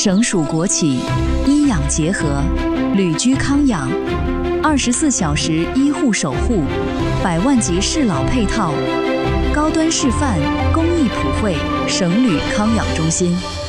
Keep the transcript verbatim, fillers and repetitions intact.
省属国企，医养结合，旅居康养，二十四小时医护守护，百万级适老配套，高端示范，公益普惠，省旅康养中心。